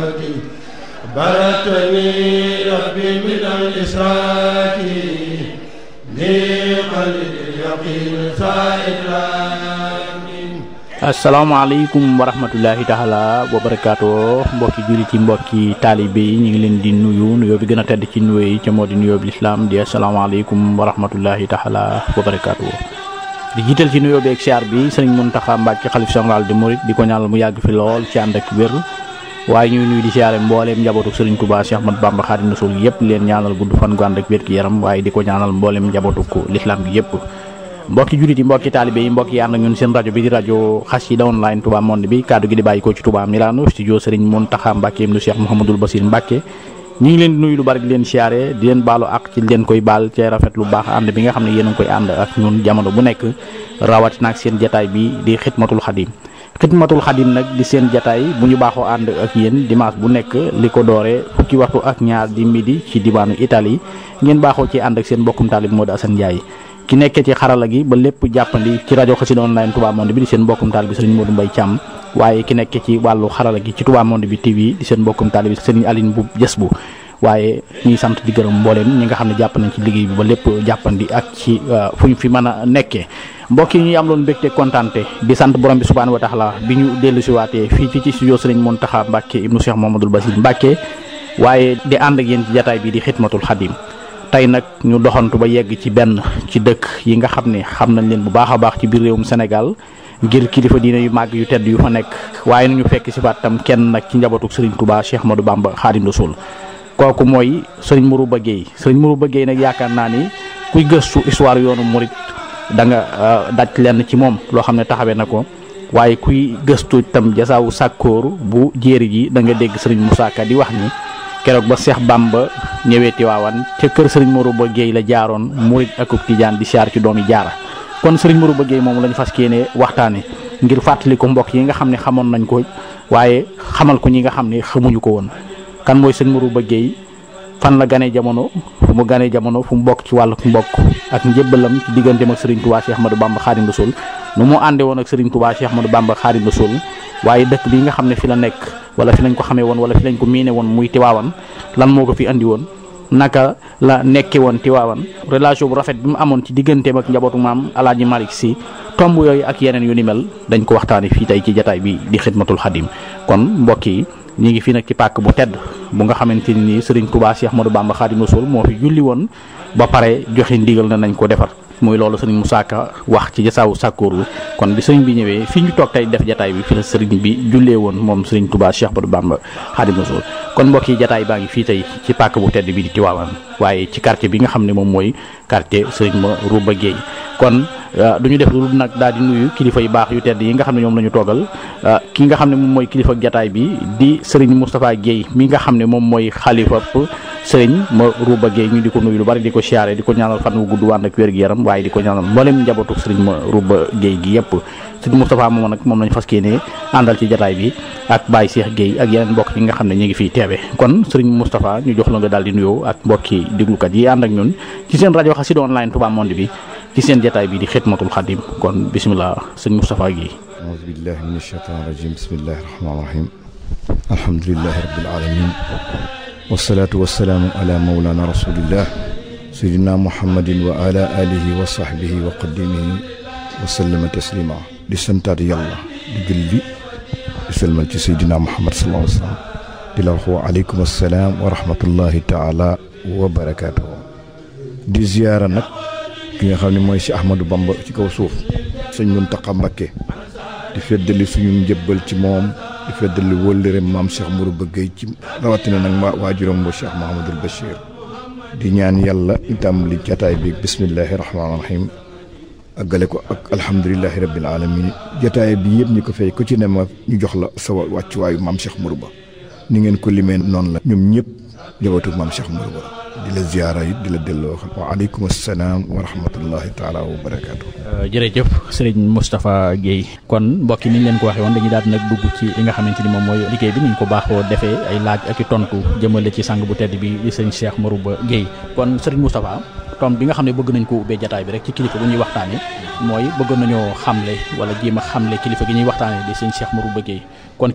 باركني ربي من الإسراك لقلب اليقين سائرا. asalaamaaleykum wa rahmatullahi taala wa barakaatu mbokki jullit yi mbokki taalibe yi ñu ngi leen di nuyoo bi gën a tedd ci nuyoo yi ca moo di nuyoo bi lislaam di asalaamaaleykum wa rahmatullahi taala wa barakaatu. di jiital ci nuyoo bi ak siyaar bi sëriñ Muntaxa Mbàkke xalif général di murit di ko ñaanal mu yàgg fi lool ci ànd ak wér waaye ñuy nuyu di siyaare mbooleem njabootu sëriñ Tuubaa Cheikh Ahmadou Bamba Xaadimu Rasuul yëpp leen ñaanal gudd fan gu ànd ak wér gi yaram waaye di ko ñaanal mbooleem njabootu ko lislaam gi yëpp. mbokki jullit yi mbokki taalibe yi mbokki ànd ak ñun seen rajo bi di rajo Xassida online Touba Monde bi kaddu gi di bàyyi ko ci Touba Milano studio Serigne Mountakha Mbacké ibnu Cheikh Mouhamadoul Bassir Mbacké ñu ngi leen di nuyu lu bari di leen siyaare di leen baalu ak ci leen koy baal ci rafet lu baax ànd bi nga xam ne yéen a ngi koy ànd ak ñun jamono bu nekk rawatina ak seen jataay bi di Xidmatul Xadim. Xidmatul Xadim nag di seen jataay bu ñu baaxoo ànd ak yéen dimanche bu nekk li ko doore fukki waxtu ak ñaar di midi ci diwaanu Italie ngeen baaxoo ci ànd ak seen mbokkum taalib Modou Assane Ndiaye ki nekkee ci xarala gi ba lépp jàppandi ci rajo Xassida online Touba Monde bi di seen mbokkum taal bi sëriñ Modou Mbaye Thiam waaye ki nekkee ci wàllu xarala gi ci Touba Monde bi TV di seen mbokkum taal bi sëriñ Aline bu jës bu waaye ñuy sant di gërëm mbooleem ñi nga xam ne jàpp nañ ci liggéey bi ba lépp jàppandi ak ci fu ñu fi mën a nekkee mbokk yi ñuy am loon mbégte kontante di sant borom bi subhanahu wa taala bi ñu dellu si waatee fii ci studio sëriñ Mountakha Mbacké ibnu Cheikh Mouhamadoul Bassir Mbacké waaye di ànd ak yéen ci jataay bi di Xidmatul Xadim tey nag ñu doxantu ba yegg ci benn ci dëkk yi nga xam ne xam nañ leen bu baax a baax ci biir réewum Sénégal ngir kilifa diine yu màgg yu tedd yu fa nekk waaye nañu fekk si faat tam kenn nag ci njabootu Serigne Touba Cheikh Ahmadou Bamba Xaadimu Rasuul kooku mooy Serigne Marouba Gueye Serigne Marouba Gueye nag yaakaar naa ni kuy gëstu histoire yoonu murit da nga daj lenn ci moom loo xam ne taxawee na ko waaye kuy gëstu tam jasaawu sàkkóor bu jéeri ji da nga dégg Serigne Moussa Ka di wax ni keroog ba Cheikh Bamba ñëwee Tiwaawan ca kër Serigne Marouba Gueye la jaaroon murit akub tijaan di siyaar ci doomi jaara kon Serigne Marouba Gueye moom lañu fas yéene waxtaane ngir fàttali ko mbokk yi nga xam ne xamoon nañ ko waaye xamal ko ñi nga xam ne xamuñu ko woon kan mooy Serigne Marouba Gueye fan la ganee jamono fu mu ganee jamono fu mu bokk ci wàllu mbokk ak njébbalam ci digganteem ak Serigne Touba Cheikh Ahmadou Bamba Xaadimu Rasuul nu mu ànde woon ak Serigne Touba Cheikh Ahmadou Bamba Xaadimu Rasuul waaye dëkk bi nga xam ne fi la nekk wala fi lañ ko xamee woon wala fi lañ ko miine woon muy Tiwaawan lan moo ko fi andi woon naka la nekke woon Tiwaawan relation bu rafet bi mu amoon ci digganteem ak njabootu maam Alaaji Malick Sy tomb yooyu ak yeneen yu ni mel dañ ko waxtaane fii tey ci jataay bi di Xidmatul Xadim kon mbokk yi ñi ngi fii nag ci pàkk bu tedd bu nga xamante ni Serigne Touba Cheikh Ahmadou Bamba Xaadimu Rasuul moo fi julli woon ba pare joxe ndigal na nañ ko defar muy loolu Serigne Moussa Ka wax ci jasaawu sàkkóoru kon bi sëriñ bi ñëwee fii ñu toog tey def jataay bi fi la sëriñ bi jullee woon moom Serigne Touba Cheikh Ahmadou Bamba Xaadimu Rasuul kon mbokk yi jataay baa ngi fii tey ci pàkk bu tedd bi di Tiwaawan waaye ci quartier bi nga xam ne moom mooy quartier Serigne Marouba Gueye kon du ñu def lu nag daal di nuyu kilifa yu baax yu tedd yi nga xam ne ñoom la ñu toogal ki nga xam ne moom mooy kilifa jataay bi di Serigne Moustapha Gueye mi nga xam ne moom mooy xalifa Serigne Marouba Gueye ñu di ko nuyu lu bari di ko siyaare di ko ñaanal fan wu gudd wànd ak wér gi yaram waaye di ko ñaanal mboolem njabootu Serigne Marouba Gueye gi yëpp Serigne Moustapha moom nag moom lañu fas yéene àndal ci jataay bi ak Baye Cheikh Gueye ak yeneen mbokk yi nga xam ne ñu ngi fiy teewe kon Serigne Moustapha ñu jox la nga daal di nuyoo ak mbokki déglukat yi ànd ak ñun ci seen rajo Xassida online Touba Monde bi ci seen jataay bi di Xidmatul Xadim kon bisimilah Serigne Moustapha Gueye aouzu billahi min ashaytan rajim bismillahi rahmani rahim alhamdulillahi rabbil alamin wasalaatu wasalaamu ala mawlana rasulillah sayyidina muhammadin wa ala alihi wa sahbihi wa qadimihi wa sallama taslima di santaat yàlla di julli di salmal ci sayyidina muhammad sallallahu alayhi wa sallam di la wax wa aleykum assalaam wa rahmatullahi taala wa barakatuhu di ziyaara nag ki nga xam ne mooy si Ahmadou Bamba ci kaw suuf sëñ Mountakha Mbacké di feddali suñu njëbbal ci moom di feddali wóllëreem maam Cheikh Marouba Gueye ci rawatina nag waajuram ba Cheikh Mouhamadoul Bachir di ñaan yàlla itam li jataay bi bismillahi rahmaani rahim àggale ko ak alhamdulillahi rabbil alamin jataay bi yëpp ñi ko fay ku ci ne ma ñu jox la sa wàccuwaayu maam Cheikh Marouba ni ngeen ko limee noonu la ñoom ñëpp jabatu maam Cheikh Marouba di la ziyaara yi di la delloo xam wa aleykum assalaam wa rahmatullahi taala wa barakaatu. jërëjëf Serigne Moustapha Gueye kon mbokk yi ni ñu leen ko waxee woon dañuy daal nag dugg ci li nga xamante ni moom mooy liggéey bi ni ñu ko baaxoo defee ay laaj ak i tontu jëmale ci sang bu tedd bi di sëñ Cheikh Marouba Gueye kon Serigne Moustapha tomb bi nga xam ne bëgg nañ ko ubbee jataay bi rek ci kilifa bu ñuy waxtaane mooy bëgg nañoo xamle wala jéem a xamle kilifa gi ñuy waxtaane di sëñ Cheikh Marouba Gueye kon